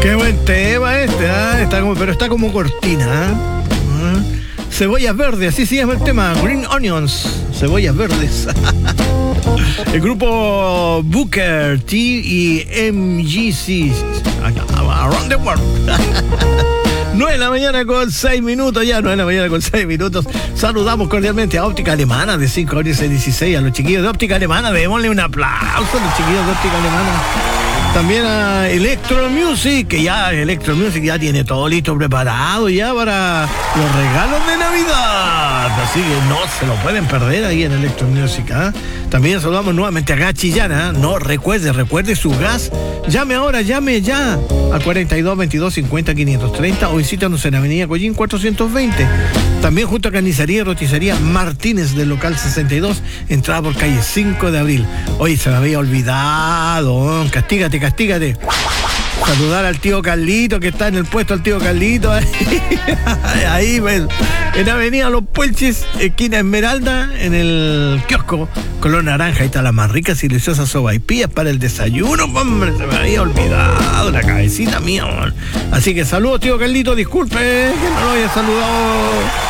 Qué buen tema este, ¿eh? Pero está como cortina, ¿eh? Cebollas verdes, así se llama el tema. Green Onions, cebollas verdes. El grupo Booker T y MGC, Around the World. 9 de la mañana con 6 minutos, ya 9 de la mañana con 6 minutos. Saludamos cordialmente a Óptica Alemana de 5 horas y 16, a los chiquillos de Óptica Alemana. Démosle un aplauso a los chiquillos de Óptica Alemana. También a Electro Music, que ya Electro Music ya tiene todo listo, preparado ya para los regalos de Navidad. Así que no se lo pueden perder ahí en Electro Music, ¿eh? También saludamos nuevamente a Gas Chillán, ¿eh? No, recuerde su gas. Llame ahora, llame ya al 42 22 50 530 o visítanos en Avenida Collín 420. También junto a Carnicería y Roticería Martínez del local 62, entrada por calle 5 de abril. Oye, se me había olvidado, castígate. Saludar al tío Carlito, que está en el puesto, al tío Carlito. Ahí, pues, en Avenida Los Puelches, esquina Esmeralda, en el kiosco color naranja. Ahí está la más rica y deliciosas sopaipillas para el desayuno. Hombre, se me había olvidado la cabecita mía. Hombre. Así que saludos, tío Carlito. Disculpe que no lo haya saludado.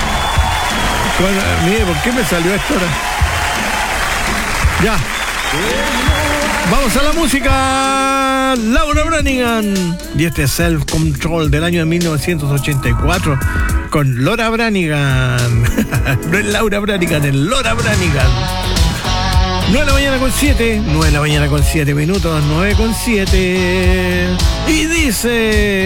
Mire, ¿por qué me salió esto ahora? Ya. Vamos a la música. Laura Branigan. Y este Self Control del año de 1984 con Laura Branigan. No es Laura Branigan, es Laura Branigan. 9 de la mañana con 7. 9 de la mañana con 7 minutos. 9 con 7. Y dice...